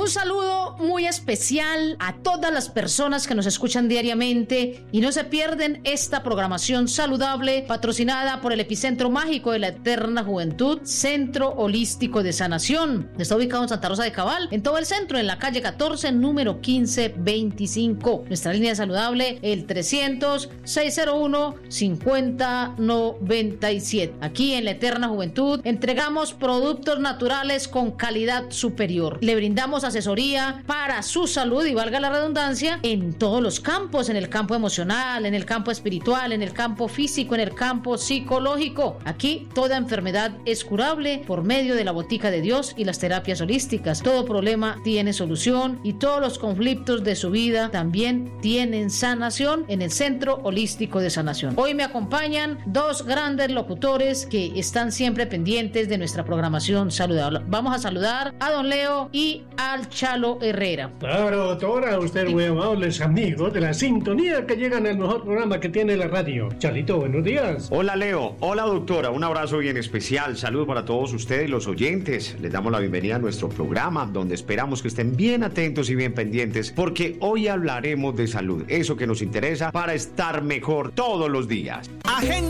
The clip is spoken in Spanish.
Un saludo muy especial a todas las personas que nos escuchan diariamente y no se pierden esta programación saludable patrocinada por el Epicentro Mágico de la Eterna Juventud, Centro Holístico de Sanación. Está ubicado en Santa Rosa de Cabal, en todo el centro, en la calle 14, número 1525. Nuestra línea saludable, el 300-601-5097. Aquí en la Eterna Juventud entregamos productos naturales con calidad superior. Le brindamos asesoría para su salud y valga la redundancia en todos los campos, en el campo emocional, en el campo espiritual, en el campo físico, en el campo psicológico. Aquí toda enfermedad es curable por medio de la botica de Dios y las terapias holísticas. Todo problema tiene solución y todos los conflictos de su vida también tienen sanación en el Centro Holístico de Sanación. Hoy me acompañan dos grandes locutores que están siempre pendientes de nuestra programación saludable. Vamos a saludar a don Leo y al Chalo Herrera. Claro, doctora, usted muy amables amigos de la sintonía que llegan al mejor programa que tiene la radio. Chalito, buenos días. Hola Leo, hola doctora, un abrazo bien especial, saludo para todos ustedes los oyentes, les damos la bienvenida a nuestro programa donde esperamos que estén bien atentos y bien pendientes porque hoy hablaremos de salud, eso que nos interesa para estar mejor todos los días.